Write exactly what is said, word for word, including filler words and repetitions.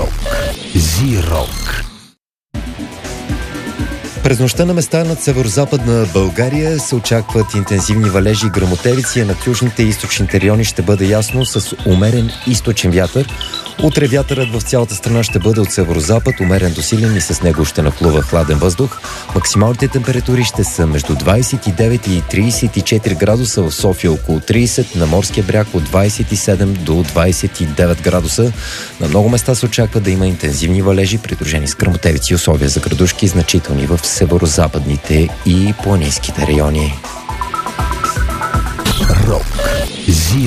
Рок. Зи-рок. През нощта на места над северо-западна България се очакват интензивни валежи и гръмотевици, а над южните и източните райони ще бъде ясно с умерен източен вятър. Утре вятърът в цялата страна ще бъде от северо-запад, умерен до силен и с него ще нахлува хладен въздух. Максималните температури ще са между двадесет и девет и тридесет и четири градуса, в София около тридесет, на морския бряг от двадесет и седем до двадесет и девет градуса. На много места се очаква да има интензивни валежи, придружени с гръмотевици и условия за градушки, значителни в северо-западните и планинските райони. Рок. Зи